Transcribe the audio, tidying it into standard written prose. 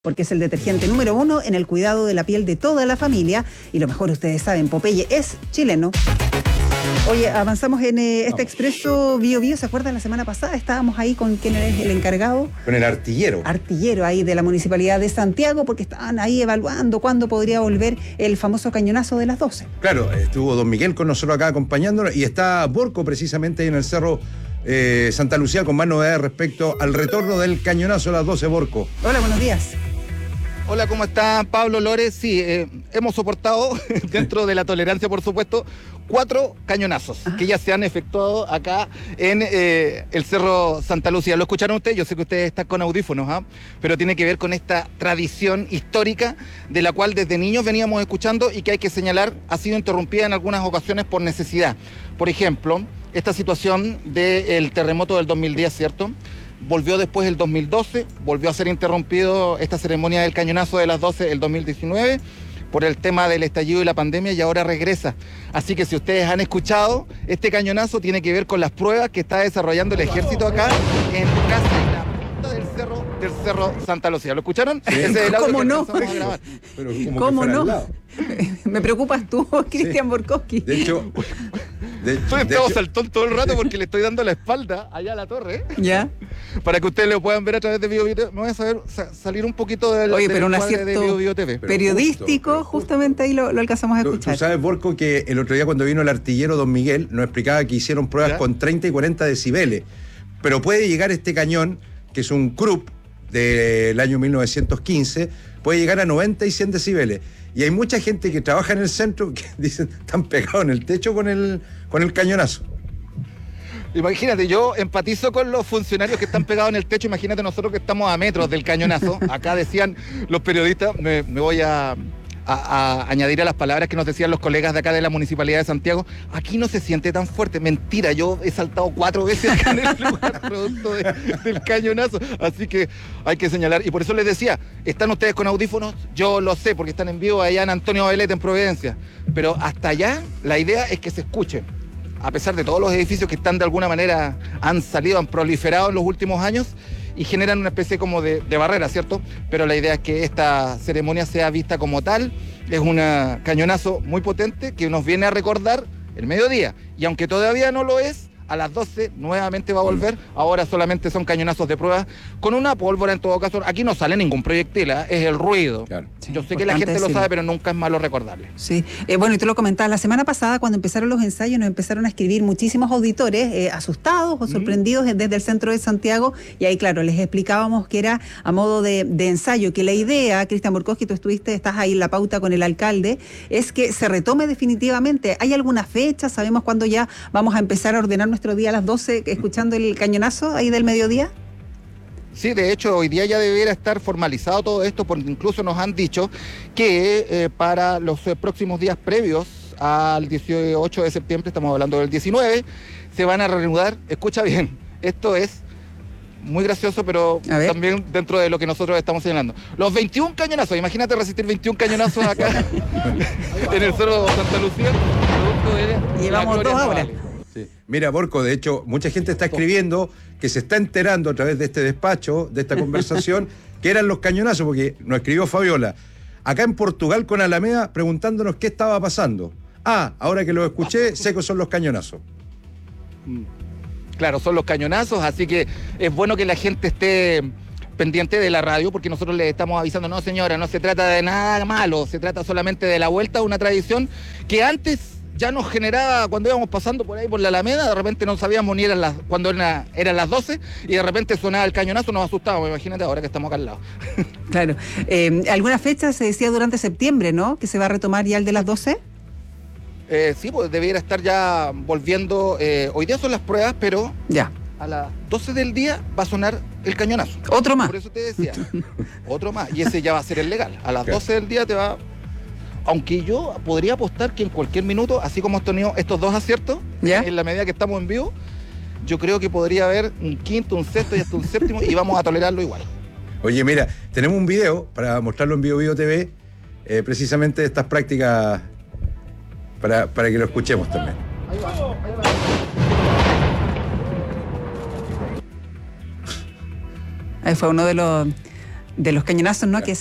porque es el detergente número 1 en el cuidado de la piel de toda la familia. Y lo mejor, ustedes saben, Popeye es chileno. Oye, avanzamos en este Expreso Bio Bio. ¿Se acuerdan? La semana pasada estábamos ahí con quien es el encargado. Con el artillero. Artillero ahí de la Municipalidad de Santiago, porque estaban ahí evaluando cuándo podría volver el famoso cañonazo de las 12. Claro, estuvo don Miguel con nosotros acá acompañándonos y está Borco precisamente ahí en el Cerro Santa Lucía con más novedades respecto al retorno del cañonazo a las 12, Borco. Hola, buenos días. Hola, ¿cómo está Pablo Lores? Sí, hemos soportado, dentro de la tolerancia, por supuesto, 4 cañonazos que ya se han efectuado acá en el Cerro Santa Lucía. ¿Lo escucharon ustedes? Yo sé que ustedes están con audífonos, pero tiene que ver con esta tradición histórica de la cual desde niños veníamos escuchando y que hay que señalar ha sido interrumpida en algunas ocasiones por necesidad. Por ejemplo, esta situación del terremoto del 2010, ¿cierto? Volvió después el 2012, volvió a ser interrumpido esta ceremonia del cañonazo de las 12 el 2019 por el tema del estallido y la pandemia, y ahora regresa. Así que si ustedes han escuchado, este cañonazo tiene que ver con las pruebas que está desarrollando el ejército acá en casi la punta del cerro Santa Lucía. ¿Lo escucharon? Sí. Ese es el audio ¿Cómo que no? empezamos a grabar. Pero como ¿Cómo que fuera no? al lado. Me preocupas tú, Cristian Borkowski. De hecho, Estamos saltón todo el rato porque le estoy dando la espalda allá a la torre, ¿Ya? para que ustedes lo puedan ver a través de Bio Bio TV. Me voy a salir un poquito del Oye, pero un encuadre acierto de Bio Bio TV. periodístico, justamente ahí lo alcanzamos a Tú escuchar. sabes, Borco, que el otro día cuando vino el artillero don Miguel nos explicaba que hicieron pruebas ¿Ya? con 30 y 40 decibeles. Pero puede llegar este cañón, que es un Krupp del año 1915, puede llegar a 90 y 100 decibeles. Y hay mucha gente que trabaja en el centro que dicen están pegados en el techo con el cañonazo. Imagínate, yo empatizo con los funcionarios que están pegados en el techo. Imagínate nosotros que estamos a metros del cañonazo. Acá decían los periodistas, me voy a añadir a las palabras que nos decían los colegas de acá de la Municipalidad de Santiago, aquí no se siente tan fuerte. Mentira, yo he saltado 4 veces acá en el lugar producto del cañonazo. Así que hay que señalar, y por eso les decía, ¿están ustedes con audífonos? Yo lo sé, porque están en vivo allá en Antonio Veleta, en Providencia. Pero hasta allá, la idea es que se escuchen. A pesar de todos los edificios que están de alguna manera, han proliferado en los últimos años y generan una especie como de barrera, ¿cierto? Pero la idea es que esta ceremonia sea vista como tal. Es un cañonazo muy potente que nos viene a recordar el mediodía. Y aunque todavía no lo es, a las 12 nuevamente va a volver. Ahora solamente son cañonazos de prueba con una pólvora en todo caso. Aquí no sale ningún proyectil, es el ruido. Claro. Sí, yo sé que la gente lo sabe, pero nunca es malo recordarle. Sí, bueno, y tú lo comentabas, la semana pasada cuando empezaron los ensayos nos empezaron a escribir muchísimos auditores asustados o sorprendidos desde el centro de Santiago, y ahí claro, les explicábamos que era a modo de ensayo, que la idea, Cristian Borkowski, tú estás ahí en la pauta con el alcalde, es que se retome definitivamente. ¿Hay alguna fecha? ¿Sabemos cuándo ya vamos a empezar a ordenar nuestro día a las 12 escuchando el cañonazo ahí del mediodía? Sí, de hecho, hoy día ya debería estar formalizado todo esto, porque incluso nos han dicho que para los próximos días previos al 18 de septiembre, estamos hablando del 19, se van a reanudar. Escucha bien, esto es muy gracioso, pero también dentro de lo que nosotros estamos señalando. Los 21 cañonazos, imagínate resistir 21 cañonazos acá en el Cerro Santa Lucía, producto de Llevamos la 2 gloria horas. naval. Sí. Mira, Borco, de hecho, mucha gente está escribiendo que se está enterando a través de este despacho, de esta conversación, que eran los cañonazos, porque nos escribió Fabiola, acá en Portugal con Alameda, preguntándonos qué estaba pasando. Ahora que lo escuché, sé que son los cañonazos. Claro, son los cañonazos, así que es bueno que la gente esté pendiente de la radio, porque nosotros le estamos avisando, no señora, no se trata de nada malo, se trata solamente de la vuelta a una tradición que antes ya nos generaba, cuando íbamos pasando por ahí por la Alameda, de repente no sabíamos ni cuando eran las 12, y de repente sonaba el cañonazo, nos asustábamos. Imagínate ahora que estamos acá al lado. Claro. ¿Alguna fecha se decía durante septiembre, no? ¿Que se va a retomar ya el de las 12? Sí, pues debiera estar ya volviendo. Hoy día son las pruebas, pero Ya. a las 12 del día va a sonar el cañonazo. Otro más. Por eso te decía, otro más. Y ese ya va a ser el legal. A las Claro. 12 del día te va... Aunque yo podría apostar que en cualquier minuto, así como hemos tenido estos 2 aciertos, ¿Ya? en la medida que estamos en vivo, yo creo que podría haber un quinto, un sexto y hasta un séptimo, y vamos a tolerarlo igual. Oye, mira, tenemos un video para mostrarlo en Bio Bio TV, precisamente de estas prácticas, para que lo escuchemos también. Ahí va, ahí va. Ahí fue uno de los De los cañonazos, ¿no? Que